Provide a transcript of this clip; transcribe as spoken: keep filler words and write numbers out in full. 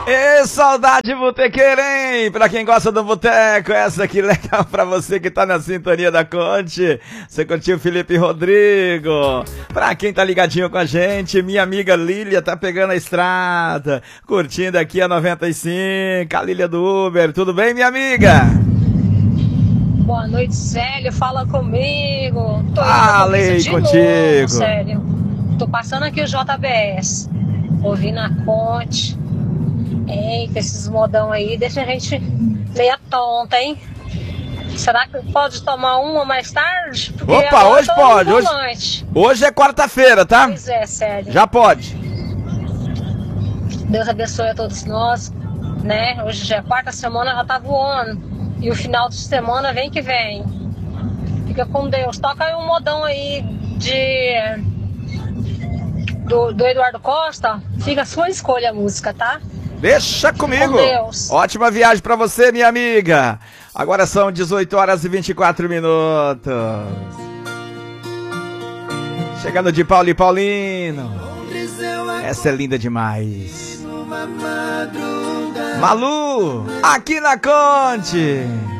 Ê, saudade botequeira, hein? Pra quem gosta do boteco, essa aqui legal pra você que tá na sintonia da Conte. Você curtiu Felipe Rodrigo? Pra quem tá ligadinho com a gente, minha amiga Lília tá pegando a estrada, curtindo aqui a noventa e cinco, a Lília do Uber. Tudo bem, minha amiga? Boa noite, Célio, fala comigo. Tô Falei contigo. Novo, Célio. Tô passando aqui o J B S, ouvindo a Conte. Eita, esses modão aí deixa a gente meia tonta, hein? Será que pode tomar uma mais tarde? Porque opa, hoje pode. Hoje, hoje é quarta-feira, tá? Pois é, Célio. Já pode. Deus abençoe a todos nós, né? Hoje já é quarta semana, já tá voando. E o final de semana vem que vem. Fica com Deus. Toca aí um modão aí de... Do, do Eduardo Costa. Fica a sua escolha a música, tá? Deixa comigo. Com Deus. Ótima viagem pra você, minha amiga. Agora são dezoito horas e vinte e quatro minutos. Chegando de Paulo e Paulino. Essa é linda demais. Malu, aqui na Conte.